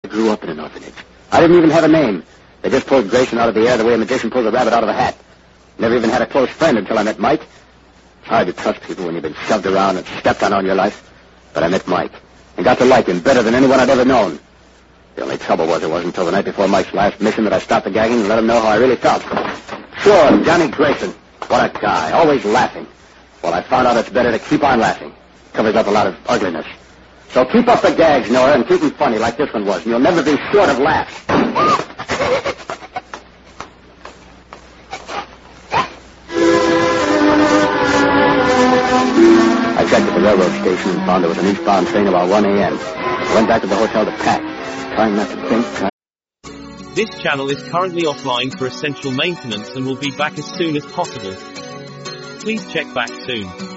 I grew up in an orphanage. I didn't even have a name. They just pulled Grayson out of the air the way a magician pulls a rabbit out of a hat. Never even had a close friend until I met Mike. It's hard to trust people when you've been shoved around and stepped on all your life. But I met Mike and got to like him better than anyone I'd ever known. The only trouble was it wasn't until the night before Mike's last mission that I stopped the gagging and let him know how I really felt. Sure, Johnny Grayson. What a guy. Always laughing. Well, I found out it's better to keep on laughing. Covers up a lot of ugliness. So keep up the gags, Nora, and keep them funny like this one was, and you'll never be short of laughs. I checked at the railroad station and found there was an eastbound train about 1 a.m. I went back to the hotel to pack, trying not to think. This channel is currently offline for essential maintenance and will be back as soon as possible. Please check back soon.